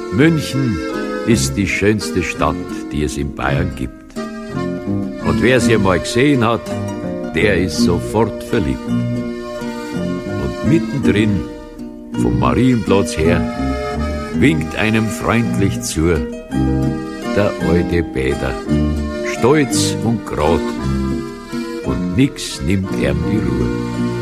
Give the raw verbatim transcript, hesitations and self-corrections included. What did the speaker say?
München ist die schönste Stadt, die es in Bayern gibt. Und wer sie mal gesehen hat, der ist sofort verliebt. Und mittendrin, vom Marienplatz her, winkt einem freundlich zu der alte Bäder, stolz und grad, und nix nimmt ihm die Ruhe.